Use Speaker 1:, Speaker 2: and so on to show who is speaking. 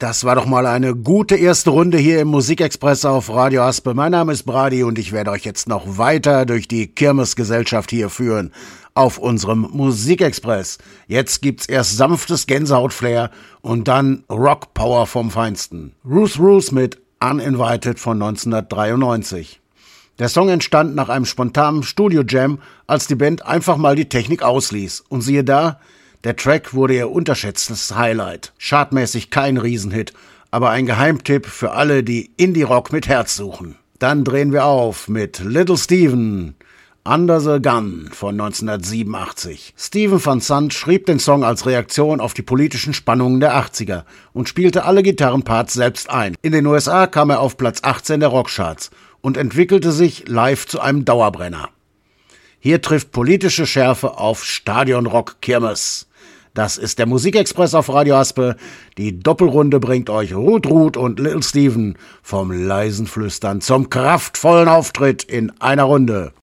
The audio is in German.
Speaker 1: Das war doch mal eine gute erste Runde hier im Musikexpress auf Radio Aspe. Mein Name ist Brady und ich werde euch jetzt noch weiter durch die Kirmesgesellschaft hier führen auf unserem Musikexpress. Jetzt gibt's erst sanftes Gänsehautflair und dann Rockpower vom Feinsten. Ruth mit Uninvited von 1993. Der Song entstand nach einem spontanen Studio-Jam, als die Band einfach mal die Technik ausließ. Und siehe da, der Track wurde ihr unterschätztes Highlight. Chartmäßig kein Riesenhit, aber ein Geheimtipp für alle, die Indie-Rock mit Herz suchen. Dann drehen wir auf mit Little Steven, Under the Gun von 1987. Stephen Van Sant schrieb den Song als Reaktion auf die politischen Spannungen der 80er und spielte alle Gitarrenparts selbst ein. In den USA kam er auf Platz 18 der Rockcharts und entwickelte sich live zu einem Dauerbrenner. Hier trifft politische Schärfe auf Stadionrock-Kirmes. Das ist der Musikexpress auf Radio Aspe. Die Doppelrunde bringt euch Ruth und Little Steven vom leisen Flüstern zum kraftvollen Auftritt in einer Runde.